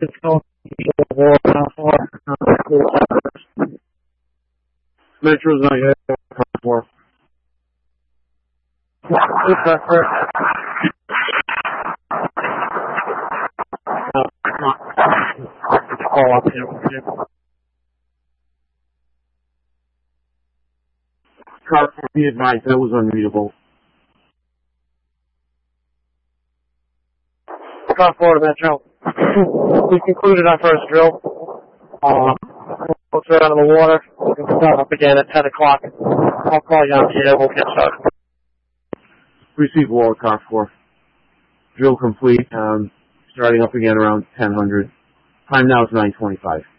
control. War car 4. Metro's not yet. Car 4. Car 4. Call up here. Car 4, be advised, that was unreadable. Car 4 to Metro. We concluded our first drill. We'll throw it out of the water. We'll start up again at 10 o'clock. I'll call you out here. We'll get started. Receive Waller Car 4. Drill complete. Starting up again around 1000. Time now is 9:25.